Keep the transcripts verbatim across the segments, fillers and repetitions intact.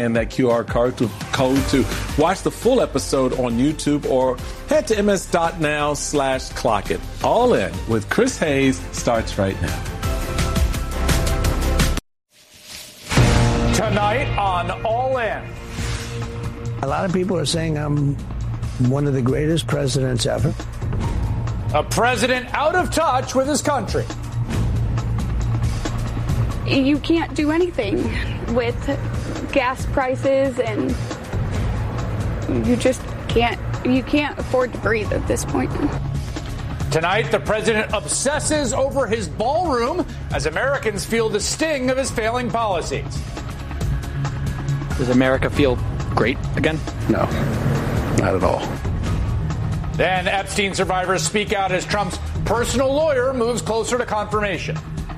And that Q R code to, code to watch the full episode on YouTube or head to ms.now slash clock it. All In with Chris Hayes starts right now. Tonight on All In. A lot of people are saying I'm one of the greatest presidents ever. A president out of touch with his country. You can't do anything with gas prices, and you just can't you can't afford to breathe at this point. Tonight, the president obsesses over his ballroom as Americans feel the sting of his failing policies. Does America feel great again? No, not at all. Then Epstein survivors speak out as Trump's personal lawyer moves closer to confirmation.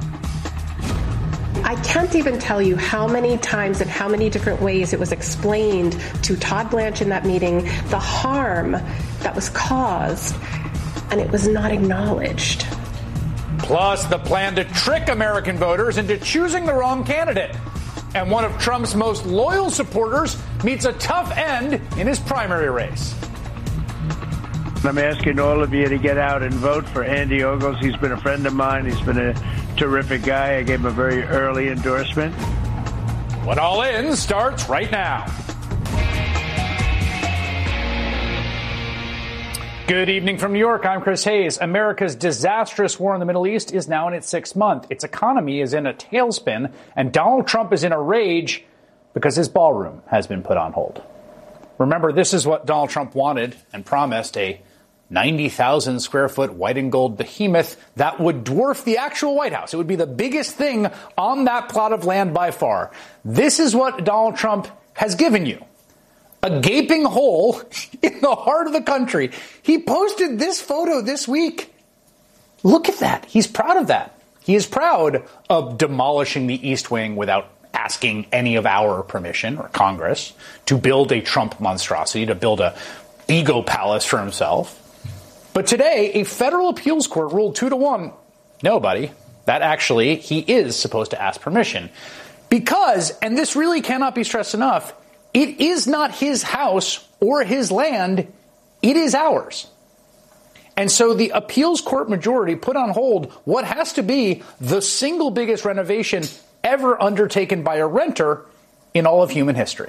I can't even tell you how many times and how many different ways it was explained to Todd Blanche in that meeting, the harm that was caused, and it was not acknowledged. Plus, the plan to trick American voters into choosing the wrong candidate. And one of Trump's most loyal supporters meets a tough end in his primary race. I'm asking all of you to get out and vote for Andy Ogles. He's been a friend of mine. He's been a terrific guy. I gave him a very early endorsement. What All In starts right now. Good evening from New York. I'm Chris Hayes. America's disastrous war in the Middle East is now in its sixth month. Its economy is in a tailspin, and Donald Trump is in a rage because his ballroom has been put on hold. Remember, this is what Donald Trump wanted and promised, a ninety thousand square foot white and gold behemoth that would dwarf the actual White House. It would be the biggest thing on that plot of land by far. This is what Donald Trump has given you. A gaping hole in the heart of the country. He posted this photo this week. Look at that. He's proud of that. He is proud of demolishing the East Wing without asking any of our permission or Congress to build a Trump monstrosity, to build a ego palace for himself. But today, a federal appeals court ruled two to one. No, buddy, that actually he is supposed to ask permission. Because, and this really cannot be stressed enough, it is not his house or his land. It is ours. And so the appeals court majority put on hold what has to be the single biggest renovation ever undertaken by a renter in all of human history.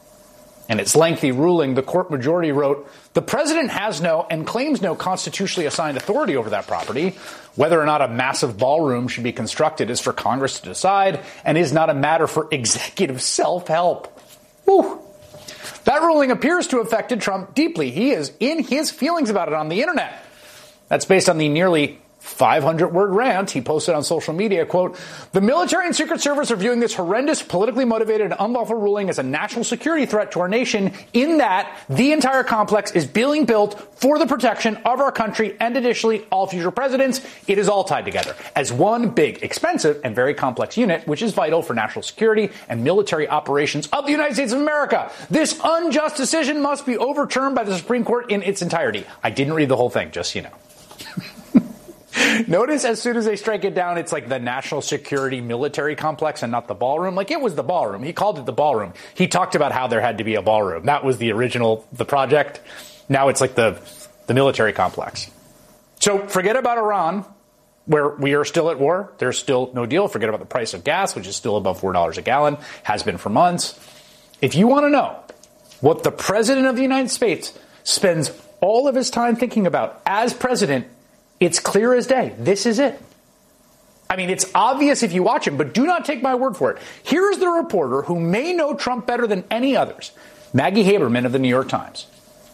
In its lengthy ruling, the court majority wrote, the president has no and claims no constitutionally assigned authority over that property. Whether or not a massive ballroom should be constructed is for Congress to decide and is not a matter for executive self-help. Whew. That ruling appears to have affected Trump deeply. He is in his feelings about it on the internet. That's based on the nearly five hundred word rant he posted on social media. Quote, the military and Secret Service are viewing this horrendous, politically motivated and unlawful ruling as a national security threat to our nation, in that the entire complex is being built for the protection of our country and additionally all future presidents. It is all tied together as one big, expensive and very complex unit, which is vital for national security and military operations of the United States of America. This unjust decision must be overturned by the Supreme Court in its entirety. I didn't read the whole thing, just so you know. Notice as soon as they strike it down, it's like the national security military complex and not the ballroom. Like, it was the ballroom. He called it the ballroom. He talked about how there had to be a ballroom. That was the original, the project. Now it's like the, the military complex. So forget about Iran, where we are still at war. There's still no deal. Forget about the price of gas, which is still above four dollars a gallon, has been for months. If you want to know what the president of the United States spends all of his time thinking about as president, it's clear as day. This is it. I mean, it's obvious if you watch him, but do not take my word for it. Here is the reporter who may know Trump better than any others, Maggie Haberman of the New York Times.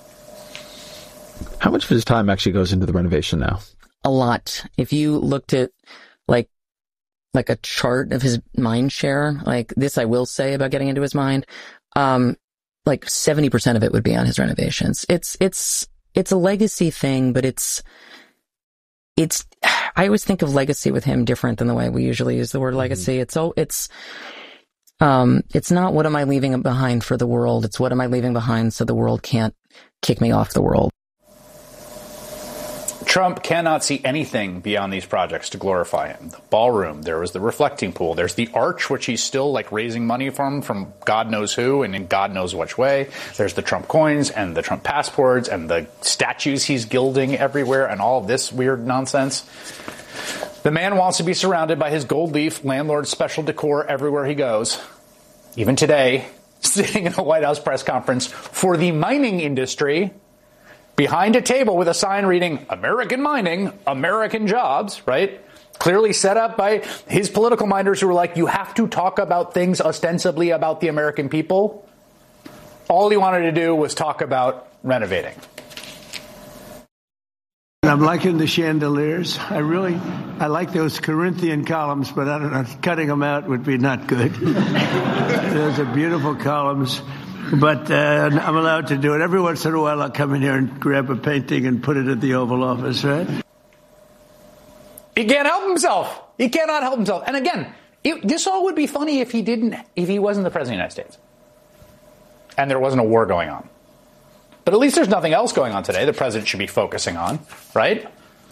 How much of his time actually goes into the renovation now? A lot. If you looked at like like a chart of his mind share, like this I will say about getting into his mind, um, like seventy percent of it would be on his renovations. It's it's it's a legacy thing, but it's It's, I always think of legacy with him different than the way we usually use the word legacy. Mm-hmm. It's, oh, it's, um, it's not what am I leaving behind for the world? It's what am I leaving behind so the world can't kick me off the world. Trump cannot see anything beyond these projects to glorify him. The ballroom, there was the reflecting pool, there's the arch, which he's still like raising money from, from God knows who and in God knows which way. There's the Trump coins and the Trump passports and the statues he's gilding everywhere and all of this weird nonsense. The man wants to be surrounded by his gold leaf landlord special decor everywhere he goes. Even today, sitting in a White House press conference for the mining industry, behind a table with a sign reading, American mining, American jobs, right? Clearly set up by his political minders who were like, you have to talk about things ostensibly about the American people. All he wanted to do was talk about renovating. I'm liking the chandeliers. I really, I like those Corinthian columns, but I don't know, cutting them out would be not good. Those are beautiful columns. But uh, I'm allowed to do it. Every once in a while, I'll come in here and grab a painting and put it at the Oval Office, right? He can't help himself. He cannot help himself. And again, it, this all would be funny if he didn't, if he wasn't the president of the United States. And there wasn't a war going on. But at least there's nothing else going on today the president should be focusing on, right?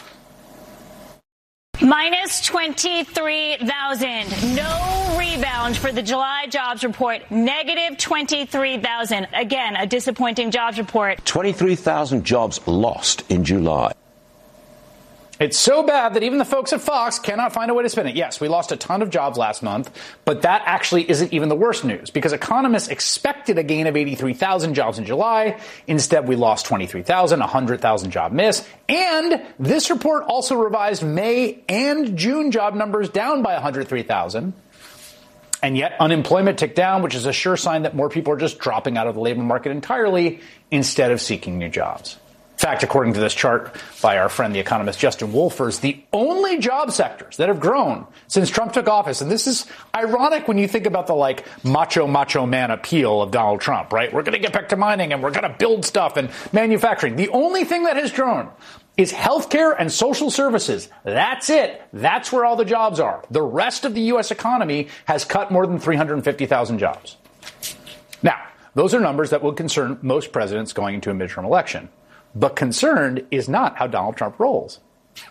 Minus twenty-three thousand. No rebound for the July jobs report. Negative twenty-three thousand. Again, a disappointing jobs report. twenty-three thousand jobs lost in July. It's so bad that even the folks at Fox cannot find a way to spin it. Yes, we lost a ton of jobs last month, but that actually isn't even the worst news because economists expected a gain of eighty-three thousand jobs in July. Instead, we lost twenty-three thousand, one hundred thousand job miss. And this report also revised May and June job numbers down by one hundred three thousand. And yet unemployment ticked down, which is a sure sign that more people are just dropping out of the labor market entirely instead of seeking new jobs. In fact, according to this chart by our friend, the economist Justin Wolfers, the only job sectors that have grown since Trump took office, and this is ironic when you think about the, like, macho, macho man appeal of Donald Trump, right? We're going to get back to mining and we're going to build stuff and manufacturing. The only thing that has grown is healthcare and social services. That's it. That's where all the jobs are. The rest of the U S economy has cut more than three hundred fifty thousand jobs. Now, those are numbers that would concern most presidents going into a midterm election. But concerned is not how Donald Trump rolls.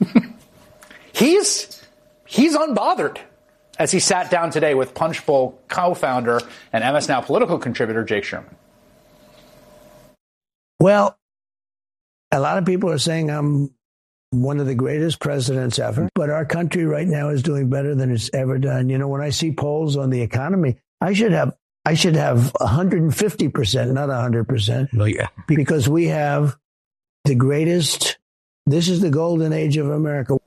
he's he's unbothered as he sat down today with Punchbowl co-founder and M S Now political contributor Jake Sherman. Well, a lot of people are saying I'm one of the greatest presidents ever, but our country right now is doing better than it's ever done. You know, when I see polls on the economy, I should have I should have one hundred fifty percent, not one hundred percent. Well, yeah. Because we have the greatest, this is the golden age of America.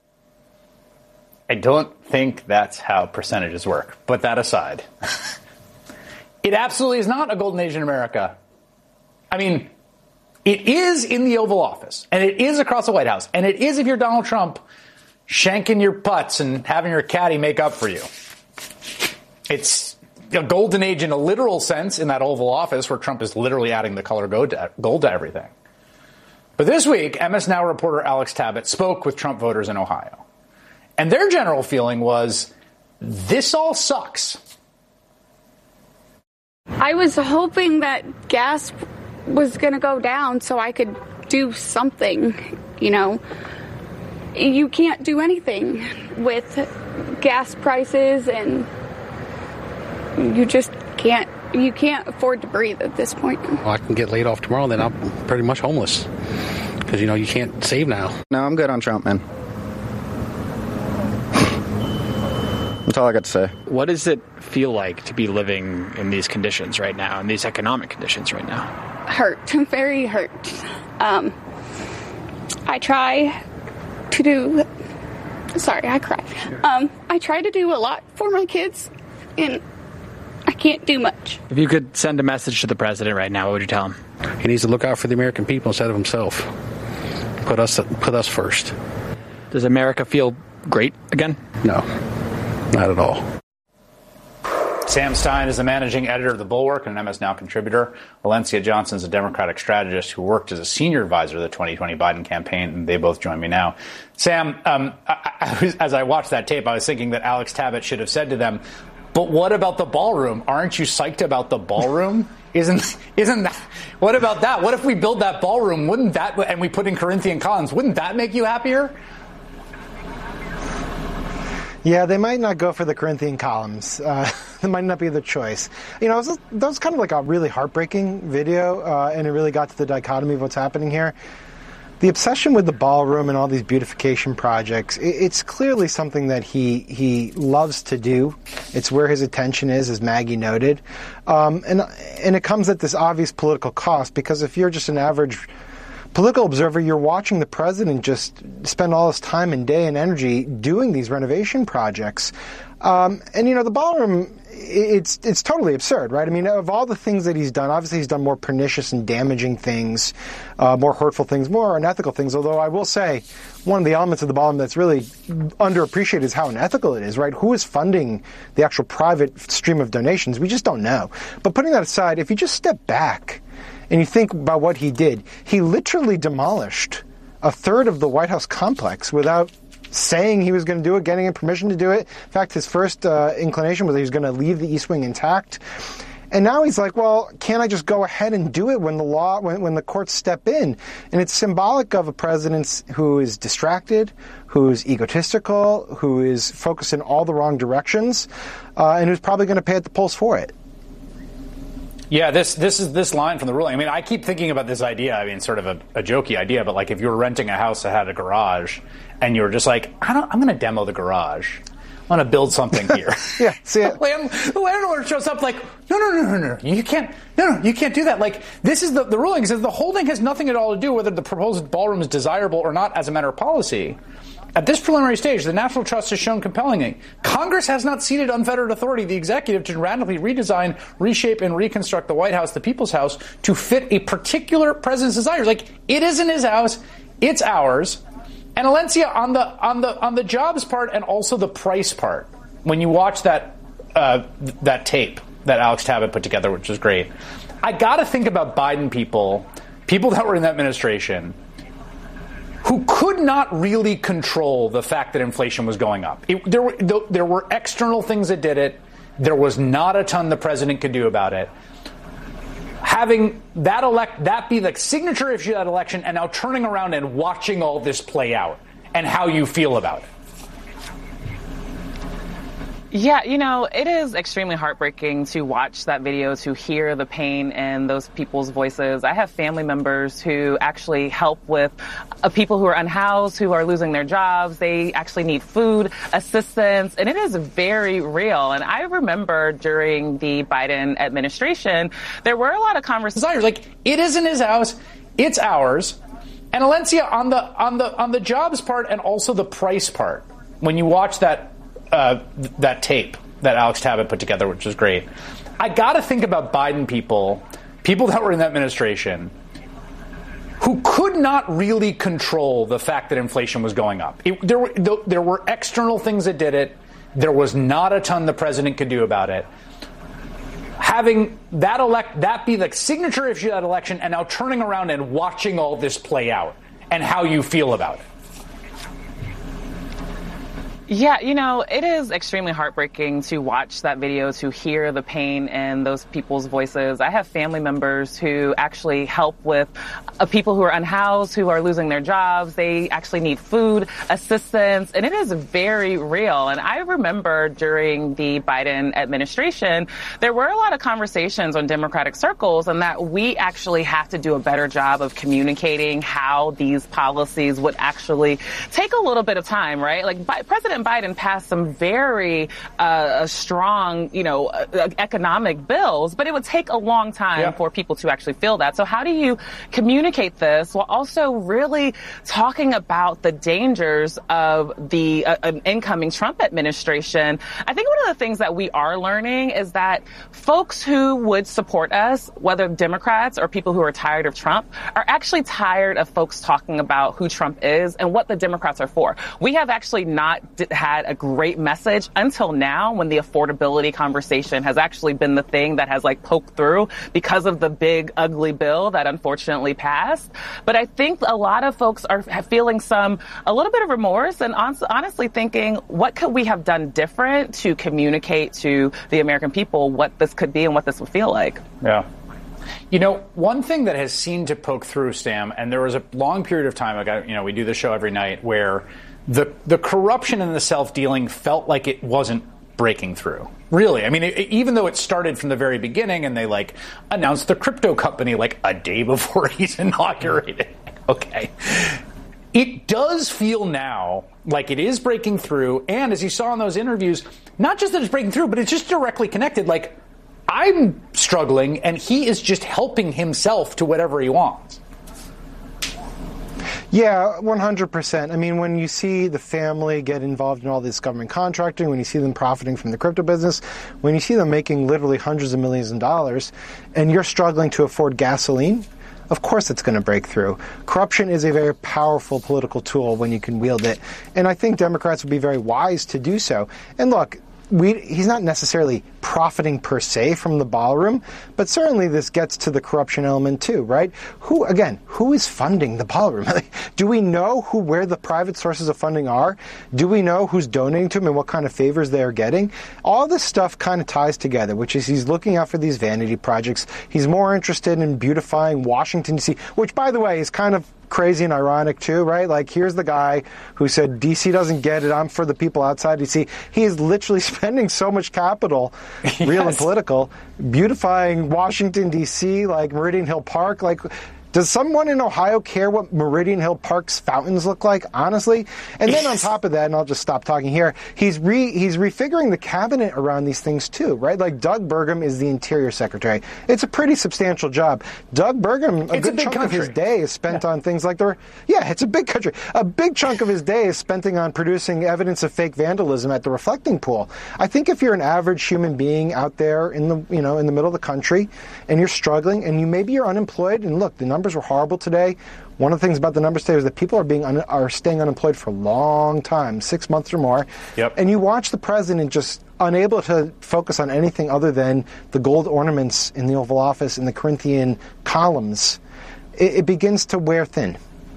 I don't think that's how percentages work. But that aside, it absolutely is not a golden age in America. I mean, it is in the Oval Office, and it is across the White House, and it is if you're Donald Trump shanking your putts and having your caddy make up for you. It's a golden age in a literal sense in that Oval Office where Trump is literally adding the color gold to, gold to everything. But this week, M S Now reporter Alex Tabbitt spoke with Trump voters in Ohio. And their general feeling was, this all sucks. I was hoping that gas was going to go down so I could do something, you know. You can't do anything with gas prices, and you just can't. You can't afford to breathe at this point. Well, I can get laid off tomorrow, then I'm pretty much homeless. Because, you know, you can't save now. No, I'm good on Trump, man. That's all I got to say. What does it feel like to be living in these conditions right now, in these economic conditions right now? Hurt. Very hurt. Um, I try to do... Sorry, I cried. Um, I try to do a lot for my kids, and I can't do much. If you could send a message to the president right now, what would you tell him? He needs to look out for the American people instead of himself. Put us, put us first. Does America feel great again? No, not at all. Sam Stein is the managing editor of The Bulwark and an M S Now contributor. Valencia Johnson is a Democratic strategist who worked as a senior advisor to the twenty twenty Biden campaign, and they both join me now. Sam, um, I, I was, as I watched that tape, I was thinking that Alex Tabbitt should have said to them, But what about the ballroom? Aren't you psyched about the ballroom? Isn't isn't that? What about that? What if we build that ballroom? Wouldn't that, and we put in Corinthian columns? Wouldn't that make you happier? Yeah, they might not go for the Corinthian columns. Uh, that might not be the choice. You know, it was, that was kind of like a really heartbreaking video, uh, and it really got to the dichotomy of what's happening here. The obsession with the ballroom and all these beautification projects, it's clearly something that he he loves to do. It's where his attention is, as Maggie noted. Um, and and it comes at this obvious political cost, because if you're just an average political observer, you're watching the president just spend all his time and day and energy doing these renovation projects. Um, and, you know, the ballroom, it's it's totally absurd, right? I mean, of all the things that he's done, obviously he's done more pernicious and damaging things, uh, more hurtful things, more unethical things. Although I will say one of the elements of the ballroom that's really underappreciated is how unethical it is, right? Who is funding the actual private stream of donations? We just don't know. But putting that aside, if you just step back and you think about what he did, he literally demolished a third of the White House complex without saying he was going to do it, getting him permission to do it. In fact, his first uh, inclination was that he was going to leave the East Wing intact. And now he's like, well, can't I just go ahead and do it when the law, when, when the courts step in? And it's symbolic of a president who is distracted, who's egotistical, who is focused in all the wrong directions, uh, and who's probably going to pay at the polls for it. Yeah, this this is this line from the ruling. I mean, I keep thinking about this idea. I mean, sort of a, a jokey idea, but like if you were renting a house that had a garage, and you were just like, I don't, I'm going to demo the garage. I'm going to build something here. yeah, see it. The, land, the landlord shows up like, no, no, no, no, no, you can't, no, no, you can't do that. Like, this is the the ruling says the holding has nothing at all to do whether the proposed ballroom is desirable or not as a matter of policy. At this preliminary stage, the National Trust has shown compellingly, Congress has not ceded unfettered authority to the executive to radically redesign, reshape, and reconstruct the White House, the People's House, to fit a particular president's desires. Like, it isn't his house, it's ours. And Alencia, on the on the on the jobs part and also the price part, when you watch that uh, that tape that Alex Tabbitt put together, which was great, I got to think about Biden people, people that were in that administration, who could not really control the fact that inflation was going up. It, there were there were external things that did it. There was not a ton the president could do about it. Having that elect that be the signature issue of that election, and now turning around and watching all this play out, and how you feel about it. Yeah, you know, it is extremely heartbreaking to watch that video, to hear the pain in those people's voices. I have family members who actually help with uh, people who are unhoused, who are losing their jobs. They actually need food assistance, and it is very real. And I remember during the Biden administration, there were a lot of conversations. Like, it isn't his house, it's ours. And Alencia, on the on the on the jobs part and also the price part, when you watch that Uh, th- that tape that Alex Tabbitt put together, which was great, I got to think about Biden people, people that were in that administration, who could not really control the fact that inflation was going up. It, there, were, th- there were external things that did it. There was not a ton the president could do about it. Having that elect that be the signature issue of that election, and now turning around and watching all this play out, and how you feel about it. Yeah, you know, it is extremely heartbreaking to watch that video, to hear the pain in those people's voices. I have family members who actually help with uh, people who are unhoused, who are losing their jobs. They actually need food assistance, and it is very real. And I remember during the Biden administration, there were a lot of conversations on Democratic circles, and that we actually have to do a better job of communicating how these policies would actually take a little bit of time, right? Like, President Biden passed some very uh, strong, you know, uh, economic bills, but it would take a long time yeah. for people to actually feel that. So how do you communicate this while also really talking about the dangers of the uh, an incoming Trump administration? I think one of the things that we are learning is that folks who would support us, whether Democrats or people who are tired of Trump, are actually tired of folks talking about who Trump is and what the Democrats are for. We have actually not d- it had a great message until now, when the affordability conversation has actually been the thing that has like poked through because of the big ugly bill that unfortunately passed. But I think a lot of folks are feeling some a little bit of remorse and honestly thinking, what could we have done different to communicate to the American people what this could be and what this would feel like? Yeah. You know, one thing that has seemed to poke through, Stam, and there was a long period of time, like, you know, we do the show every night, where the the corruption and the self-dealing felt like it wasn't breaking through. Really. I mean, it, even though it started from the very beginning and they, like, announced the crypto company, like, a day before he's inaugurated. Okay. It does feel now like it is breaking through, and as you saw in those interviews, not just that it's breaking through, but it's just directly connected. Like, I'm struggling, and he is just helping himself to whatever he wants. Yeah, one hundred percent. I mean, when you see the family get involved in all this government contracting, when you see them profiting from the crypto business, when you see them making literally hundreds of millions of dollars, and you're struggling to afford gasoline, of course it's going to break through. Corruption is a very powerful political tool when you can wield it. And I think Democrats would be very wise to do so. And look, we, he's not necessarily profiting per se from the ballroom, but certainly this gets to the corruption element too, right? Who, again, who is funding the ballroom? Do we know who, where the private sources of funding are? Do we know who's donating to him and what kind of favors they are getting? All this stuff kind of ties together, which is he's looking out for these vanity projects. He's more interested in beautifying Washington, D C, which, by the way, is kind of crazy and ironic too, right? Like, here's the guy who said D C doesn't get it, I'm for the people outside D C. He is literally spending so much capital, yes, real and political, beautifying Washington, D C, like Meridian Hill Park. Like, does someone in Ohio care what Meridian Hill Park's fountains look like, honestly? And then on top of that, and I'll just stop talking here, he's re he's refiguring the cabinet around these things too, right? Like, Doug Burgum is the Interior Secretary. It's a pretty substantial job. Doug Burgum, a it's good a chunk country. of his day is spent yeah. on things like the... Yeah, it's a big country. A big chunk of his day is spent on producing evidence of fake vandalism at the reflecting pool. I think if you're an average human being out there in the, you know, in the middle of the country and you're struggling and you maybe you're unemployed, and look, the numbers were horrible today. One of the things about the numbers today is that people are being un- are staying unemployed for a long time, six months or more. Yep. And you watch the president just unable to focus on anything other than the gold ornaments in the Oval Office and the Corinthian columns. It, it begins to wear thin.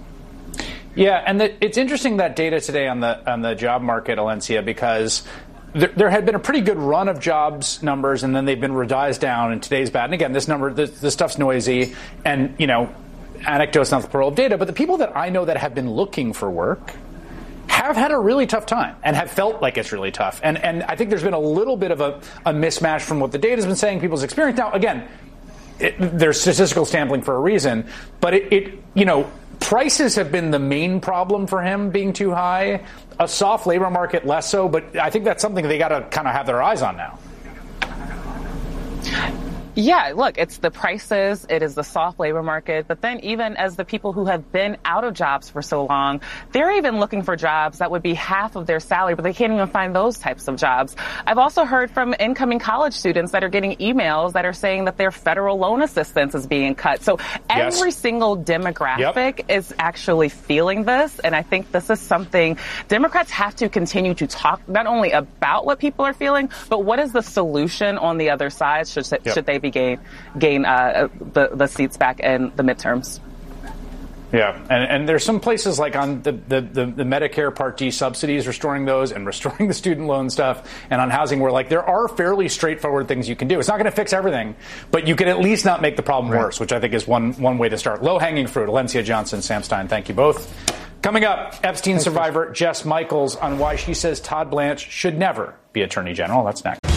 Yeah, and the, it's interesting, that data today on the on the job market, Alencia, because there, there had been a pretty good run of jobs numbers, and then they've been revised down, and today's bad. And again, this number, this, this stuff's noisy, and, you know, anecdotes, not the pearl of data, but the people that I know that have been looking for work have had a really tough time and have felt like it's really tough. And and I think there's been a little bit of a, a mismatch from what the data's been saying, people's experience. Now, again, it, there's statistical sampling for a reason, but it, it, you know, prices have been the main problem for him, being too high. A soft labor market, less so, but I think that's something they got to kind of have their eyes on now. Yeah, look, it's the prices, it is the soft labor market, but then even as the people who have been out of jobs for so long, they're even looking for jobs that would be half of their salary, but they can't even find those types of jobs. I've also heard from incoming college students that are getting emails that are saying that their federal loan assistance is being cut. So yes. every single demographic yep. is actually feeling this, and I think this is something Democrats have to continue to talk not only about what people are feeling, but what is the solution on the other side should, yep. should they be gain gain uh, the the seats back in the midterms. Yeah, and, and there's some places like on the, the, the, the Medicare Part D subsidies, restoring those and restoring the student loan stuff, and on housing where, like, there are fairly straightforward things you can do. It's not going to fix everything, but you can at least not make the problem right. worse, which I think is one one way to start. Low-hanging fruit. Alencia Johnson, Sam Stein, thank you both. Coming up, Epstein survivor Jess Michaels on why she says Todd Blanche should never be Attorney General. That's next.